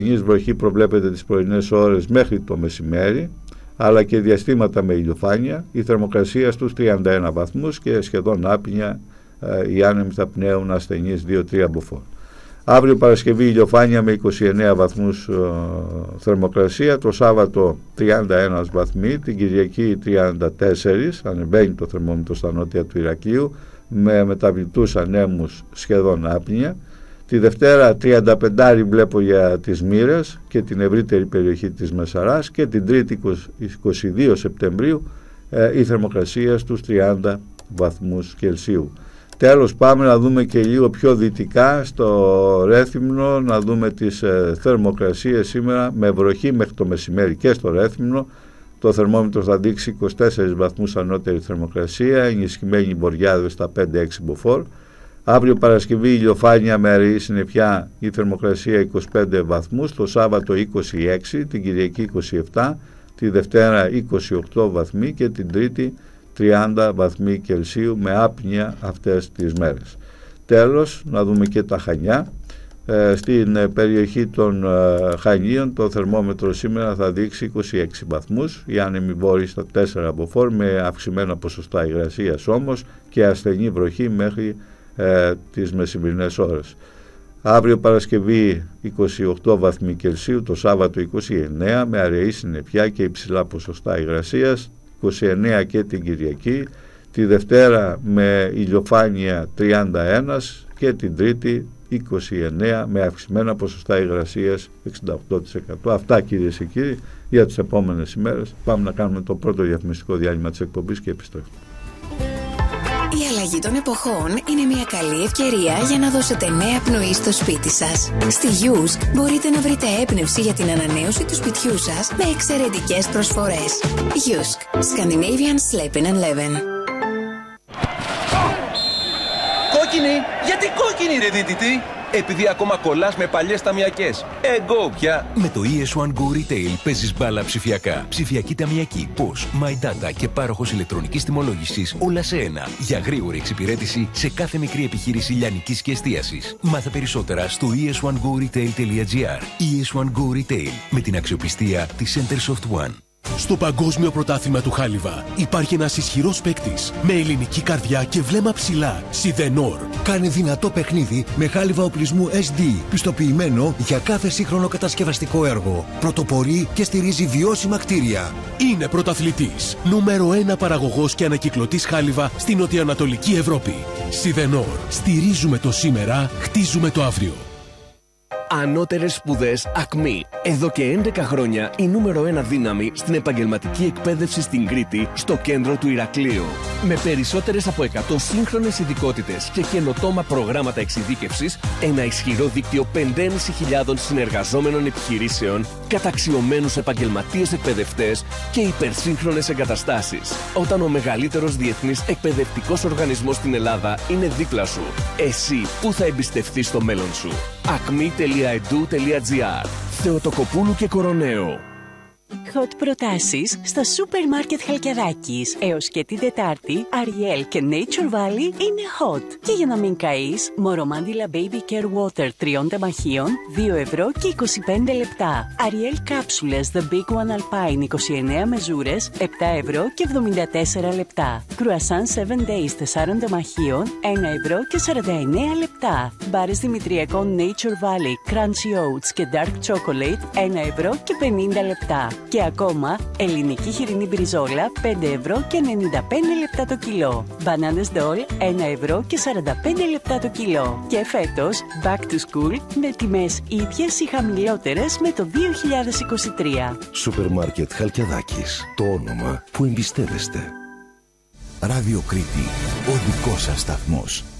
Η βροχή προβλέπεται τις πρωινές ώρες μέχρι το μεσημέρι, αλλά και διαστήματα με ηλιοφάνεια. Η θερμοκρασία στους 31 βαθμούς και σχεδόν άπνοια, οι άνεμοι θα πνέουν ασθενείς 2-3 μποφόρ. Αύριο Παρασκευή ηλιοφάνεια με 29 βαθμούς θερμοκρασία, το Σάββατο 31 βαθμοί, την Κυριακή 34, ανεβαίνει το θερμόμετρο στα νότια του Ηρακλείου, με μεταβλητούς ανέμους σχεδόν άπνοια. Τη Δευτέρα 35 βλέπω για τις Μοίρες και την ευρύτερη περιοχή της Μεσαράς, και την Τρίτη 22 Σεπτεμβρίου η θερμοκρασία στους 30 βαθμούς Κελσίου. Τέλος, πάμε να δούμε και λίγο πιο δυτικά στο Ρέθυμνο, να δούμε τις θερμοκρασίες σήμερα με βροχή μέχρι το μεσημέρι και στο Ρέθυμνο. Το θερμόμετρο θα δείξει 24 βαθμούς ανώτερη θερμοκρασία, ενισχυμένη βορειάδε στα 5-6 μποφόρ. Αύριο Παρασκευή ηλιοφάνεια με αραιή συννεφιά, η θερμοκρασία 25 βαθμούς, το Σάββατο 26, την Κυριακή 27, τη Δευτέρα 28 βαθμοί και την Τρίτη 30 βαθμοί Κελσίου με άπνοια αυτές τις μέρες. Τέλος, να δούμε και τα Χανιά. Στην περιοχή των Χανίων το θερμόμετρο σήμερα θα δείξει 26 βαθμούς, οι άνεμοι βόρειοι στα 4 μποφόρ, με αυξημένα ποσοστά υγρασίας όμως και ασθενή βροχή μέχρι τις μεσημερινές ώρες. Αύριο Παρασκευή 28 βαθμοί Κελσίου, το Σάββατο 29 με αραιή συννεφιά και υψηλά ποσοστά υγρασίας, 29 και την Κυριακή, τη Δευτέρα με ηλιοφάνεια 31 και την Τρίτη 29 με αυξημένα ποσοστά υγρασίας 68%. Αυτά, κυρίες και κύριοι, για τις επόμενες ημέρες. Πάμε να κάνουμε το πρώτο διαφημιστικό διάλειμμα της εκπομπής και επιστρέφουμε. Η αλλαγή των εποχών είναι μια καλή ευκαιρία για να δώσετε νέα πνοή στο σπίτι σας. Στη Yusk μπορείτε να βρείτε έμπνευση για την ανανέωση του σπιτιού σας με εξαιρετικές προσφορές. Yusk, Scandinavian Sleeping and Living. Κόκκινη! Γιατί κόκκινη, ρε δίτητη? Επειδή ακόμα κολλάς με παλιές ταμιακές. Εγώ πια. Με το ES1 Go Retail παίζεις μπάλα ψηφιακά. Ψηφιακή ταμιακή, POS, My Data και πάροχος ηλεκτρονικής τιμολόγησης, όλα σε ένα. Για γρήγορη εξυπηρέτηση σε κάθε μικρή επιχείρηση λιανικής και εστίασης. Μάθε περισσότερα στο es1goretail.gr. ES1 Go Retail, με την αξιοπιστία της Centersoft One. Στο Παγκόσμιο Πρωτάθλημα του Χάλιβα υπάρχει ένας ισχυρός παίκτης με ελληνική καρδιά και βλέμμα ψηλά. Σιδενόρ. Κάνει δυνατό παιχνίδι με χάλιβα οπλισμού SD, πιστοποιημένο για κάθε σύγχρονο κατασκευαστικό έργο. Πρωτοπορεί και στηρίζει βιώσιμα κτίρια. Είναι πρωταθλητής. Νούμερο 1 παραγωγός και ανακυκλωτής χάλιβα στην νοτιοανατολική Ευρώπη. Σιδενόρ. Στηρίζουμε το σήμερα, χτίζουμε το αύριο. Ανώτερες σπουδές ΑΚΜΗ. Εδώ και 11 χρόνια η νούμερο 1 δύναμη στην επαγγελματική εκπαίδευση στην Κρήτη, στο κέντρο του Ηρακλείου. Με περισσότερες από 100 σύγχρονες ειδικότητες και καινοτόμα προγράμματα εξειδίκευσης, ένα ισχυρό δίκτυο 5.500 συνεργαζόμενων επιχειρήσεων, καταξιωμένους επαγγελματίες εκπαιδευτές και υπερσύγχρονες εγκαταστάσεις. Όταν ο μεγαλύτερος διεθνής εκπαιδευτικός οργανισμός στην Ελλάδα είναι δίπλα σου, εσύ πού θα εμπιστευτείς το μέλλον σου? acme.edu.gr. Θεοτοκοπούλου και Κοροναίο. Hot προτάσεις στο σούπερ μάρκετ Χαλκιαδάκης. Έως και την Τετάρτη, Ariel και Nature Valley είναι hot. Και για να μην καείς, Μορομάντιλα Baby Care Water 3 τεμαχίων, 2 ευρώ και 25 λεπτά. Ariel κάψουλες The Big One Alpine 29 μεζούρες, 7 ευρώ και 74 λεπτά. Κρουασάν 7 Days 4 τεμαχίων, 1 ευρώ και 49 λεπτά. Μπάρες Δημητριακών Nature Valley Crunchy Oats και Dark Chocolate, 1 ευρώ και 50 λεπτά. Και ακόμα, ελληνική χοιρινή μπριζόλα 5 ευρώ και 95 λεπτά το κιλό. Μπανάνες ντόλ 1 ευρώ και 45 λεπτά το κιλό. Και φέτος, back to school με τιμές ίδιες ή χαμηλότερες με το 2023. Σούπερ μάρκετ Χαλκιαδάκης. Το όνομα που εμπιστεύεστε. Ράδιο Κρήτη. Ο δικός σας σταθμός.